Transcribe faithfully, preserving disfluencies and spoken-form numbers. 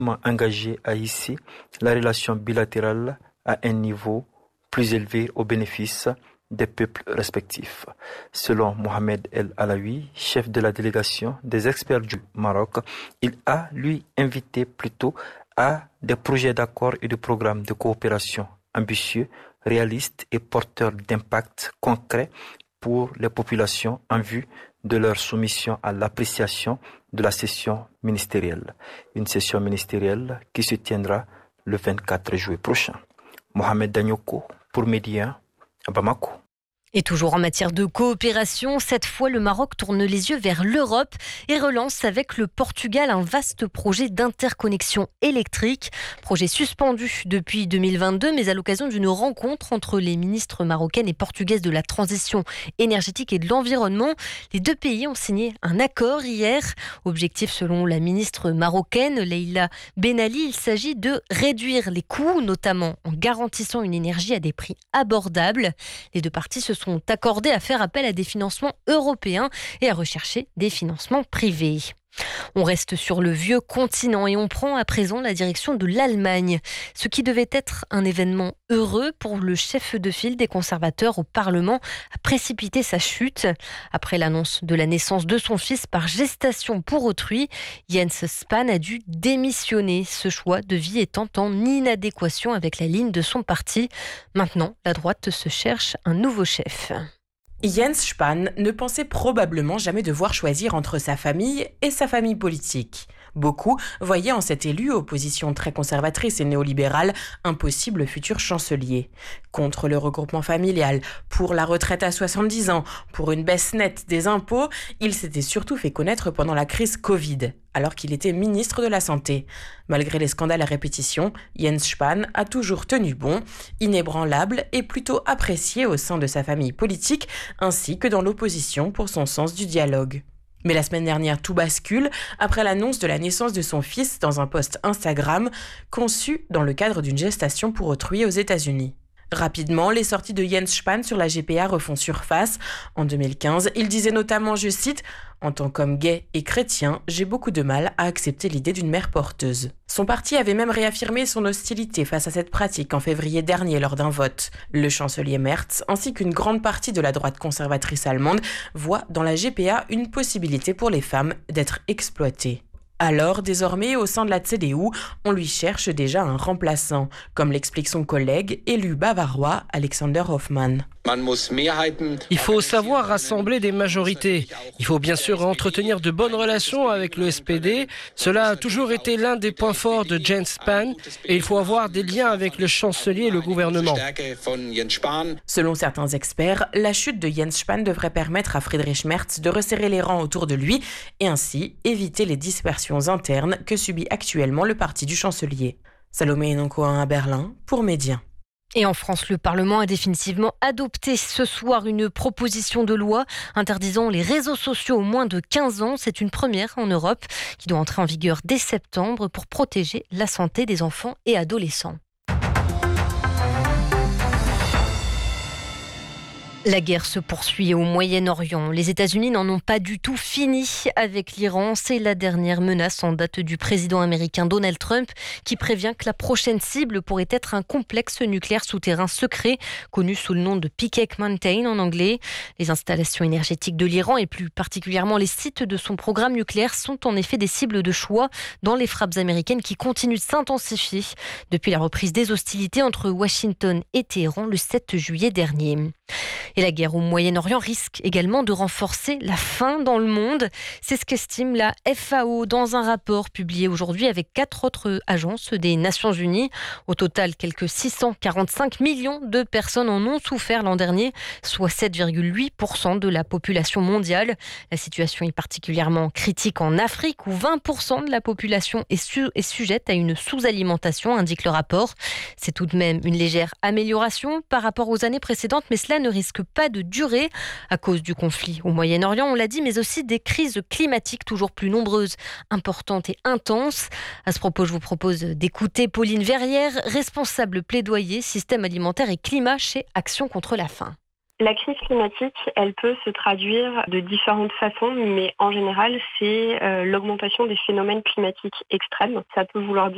engagé à hisser la relation bilatérale à un niveau plus élevé au bénéfice des peuples respectifs. Selon Mohamed El Alaoui, chef de la délégation des experts du Maroc, il a, lui, invité plutôt à des projets d'accord et de programmes de coopération ambitieux, réalistes et porteurs d'impact concret pour les populations en vue de leur soumission à l'appréciation de la session ministérielle. Une session ministérielle qui se tiendra le vingt-quatre juillet prochain. Mohamed Danyoko pour Média à Bamako. Et toujours en matière de coopération, cette fois le Maroc tourne les yeux vers l'Europe et relance avec le Portugal un vaste projet d'interconnexion électrique. Projet suspendu depuis deux mille vingt-deux, mais à l'occasion d'une rencontre entre les ministres marocaines et portugaises de la transition énergétique et de l'environnement. Les deux pays ont signé un accord hier. Objectif selon la ministre marocaine Leïla Ben Ali, il s'agit de réduire les coûts, notamment en garantissant une énergie à des prix abordables. Les deux parties se sont accordés à faire appel à des financements européens et à rechercher des financements privés. On reste sur le vieux continent et on prend à présent la direction de l'Allemagne. Ce qui devait être un événement heureux pour le chef de file des conservateurs au Parlement a précipité sa chute. Après l'annonce de la naissance de son fils par gestation pour autrui, Jens Spahn a dû démissionner, ce choix de vie étant en inadéquation avec la ligne de son parti. Maintenant, la droite se cherche un nouveau chef. Jens Spahn ne pensait probablement jamais devoir choisir entre sa famille et sa famille politique. Beaucoup voyaient en cet élu, aux positions très conservatrices et néolibérales, un possible futur chancelier. Contre le regroupement familial, pour la retraite à soixante-dix ans, pour une baisse nette des impôts, il s'était surtout fait connaître pendant la crise Covid, alors qu'il était ministre de la Santé. Malgré les scandales à répétition, Jens Spahn a toujours tenu bon, inébranlable et plutôt apprécié au sein de sa famille politique, ainsi que dans l'opposition pour son sens du dialogue. Mais la semaine dernière, tout bascule après l'annonce de la naissance de son fils dans un post Instagram conçu dans le cadre d'une gestation pour autrui aux États-Unis. Rapidement, les sorties de Jens Spahn sur la G P A refont surface. En deux mille quinze, il disait notamment, je cite, « En tant qu'homme gay et chrétien, j'ai beaucoup de mal à accepter l'idée d'une mère porteuse ». Son parti avait même réaffirmé son hostilité face à cette pratique en février dernier lors d'un vote. Le chancelier Merz, ainsi qu'une grande partie de la droite conservatrice allemande, voient dans la G P A une possibilité pour les femmes d'être exploitées. Alors, désormais, au sein de la C D U, on lui cherche déjà un remplaçant, comme l'explique son collègue élu bavarois Alexander Hoffmann. Il faut savoir rassembler des majorités. Il faut bien sûr entretenir de bonnes relations avec le S P D. Cela a toujours été l'un des points forts de Jens Spahn et il faut avoir des liens avec le chancelier et le gouvernement. Selon certains experts, la chute de Jens Spahn devrait permettre à Friedrich Merz de resserrer les rangs autour de lui et ainsi éviter les dispersions internes que subit actuellement le parti du chancelier. Salomé Noncoin à Berlin pour Média. Et en France, le Parlement a définitivement adopté ce soir une proposition de loi interdisant les réseaux sociaux aux moins de quinze ans. C'est une première en Europe qui doit entrer en vigueur dès septembre pour protéger la santé des enfants et adolescents. La guerre se poursuit au Moyen-Orient. Les États-Unis n'en ont pas du tout fini avec l'Iran. C'est la dernière menace en date du président américain Donald Trump qui prévient que la prochaine cible pourrait être un complexe nucléaire souterrain secret connu sous le nom de Peacock Mountain en anglais. Les installations énergétiques de l'Iran et plus particulièrement les sites de son programme nucléaire sont en effet des cibles de choix dans les frappes américaines qui continuent de s'intensifier depuis la reprise des hostilités entre Washington et Téhéran le sept juillet dernier. Et la guerre au Moyen-Orient risque également de renforcer la faim dans le monde. C'est ce qu'estime la F A O dans un rapport publié aujourd'hui avec quatre autres agences des Nations Unies. Au total, quelques six cent quarante-cinq millions de personnes en ont souffert l'an dernier, soit sept virgule huit pour cent de la population mondiale. La situation est particulièrement critique en Afrique où vingt pour cent de la population est, su- est sujette à une sous-alimentation, indique le rapport. C'est tout de même une légère amélioration par rapport aux années précédentes, mais cela ne risque pas de durer à cause du conflit au Moyen-Orient, on l'a dit, mais aussi des crises climatiques toujours plus nombreuses, importantes et intenses. À ce propos, je vous propose d'écouter Pauline Verrière, responsable plaidoyer, système alimentaire et climat chez Action contre la faim. La crise climatique, elle peut se traduire de différentes façons, mais en général, c'est euh, l'augmentation des phénomènes climatiques extrêmes. Ça peut vouloir dire